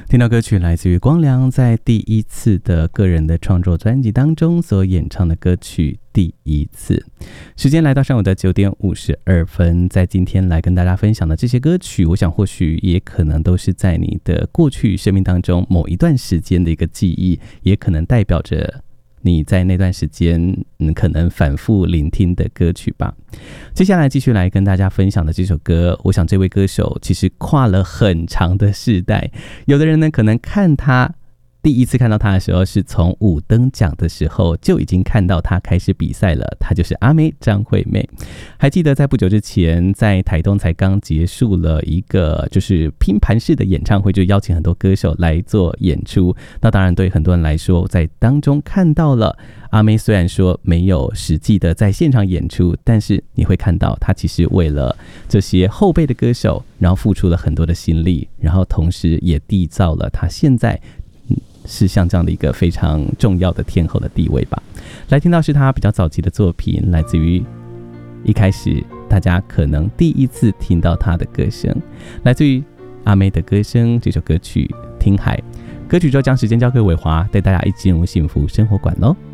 听到歌曲来自于光良在第一次的个人的创作专辑当中所演唱的歌曲《第一次》。时间来到上午的9点52分，在今天来跟大家分享的这些歌曲，我想或许也可能都是在你的过去生命当中某一段时间的一个记忆，也可能代表着你在那段时间可能反复聆听的歌曲吧。接下来继续来跟大家分享的这首歌，我想这位歌手其实跨了很长的世代，有的人呢可能第一次看到他的时候是从五灯奖的时候就已经看到他开始比赛了，他就是阿妹张惠妹。还记得在不久之前在台东才刚结束了一个就是拼盘式的演唱会，就邀请很多歌手来做演出。那当然对很多人来说，在当中看到了阿妹虽然说没有实际的在现场演出，但是你会看到她其实为了这些后辈的歌手，然后付出了很多的心力，然后同时也缔造了她现在是像这样的一个非常重要的天后的地位吧。来听到是她比较早期的作品，来自于一开始大家可能第一次听到她的歌声，来自于阿妹的歌声，这首歌曲《听海》。歌曲之后将时间交给伟华，带大家一起进入幸福生活馆咯。